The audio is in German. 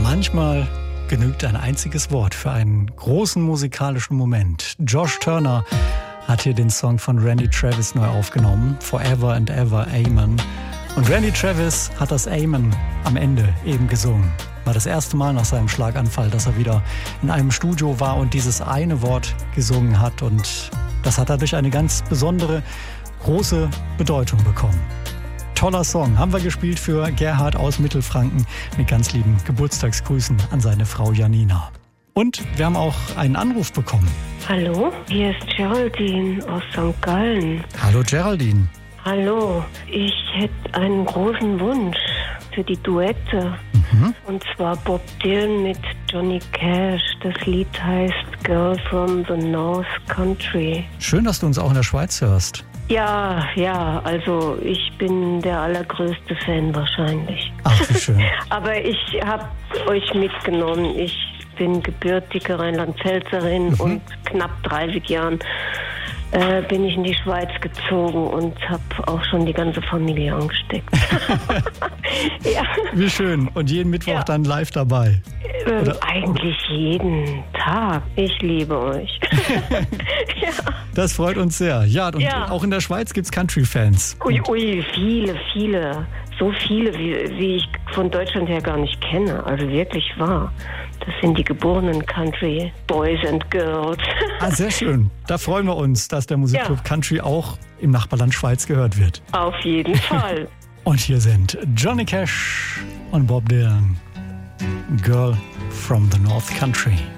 Manchmal genügt ein einziges Wort für einen großen musikalischen Moment. Josh Turner hat hier den Song von Randy Travis neu aufgenommen. Forever and Ever, Amen. Und Randy Travis hat das Amen am Ende eben gesungen. War das erste Mal nach seinem Schlaganfall, dass er wieder in einem Studio war und dieses eine Wort gesungen hat. Und das hat dadurch eine ganz besondere, große Bedeutung bekommen. Toller Song, haben wir gespielt für Gerhard aus Mittelfranken mit ganz lieben Geburtstagsgrüßen an seine Frau Janina. Und wir haben auch einen Anruf bekommen. Hallo, hier ist Geraldine aus St. Gallen. Hallo Geraldine. Hallo, ich hätte einen großen Wunsch für die Duette. Und zwar Bob Dylan mit Johnny Cash. Das Lied heißt Girl from the North Country. Schön, dass du uns auch in der Schweiz hörst. Ja, also ich bin der allergrößte Fan wahrscheinlich. Ach, wie schön. Aber ich habe euch mitgenommen. Ich bin gebürtige Rheinland-Pfälzerin und knapp 30 Jahren bin ich in die Schweiz gezogen und habe auch schon die ganze Familie angesteckt. Ja. Wie schön. Und jeden Mittwoch dann live dabei. Eigentlich jeden Tag. Ich liebe euch. Ja. Das freut uns sehr. Ja, und auch in der Schweiz gibt es Country-Fans. Ui, viele. So viele, wie ich von Deutschland her gar nicht kenne. Also wirklich wahr. Das sind die geborenen Country Boys and Girls. Ah, sehr schön. Da freuen wir uns, dass der Musikclub Country auch im Nachbarland Schweiz gehört wird. Auf jeden Fall. Und hier sind Johnny Cash und Bob Dylan. Girl from the North Country.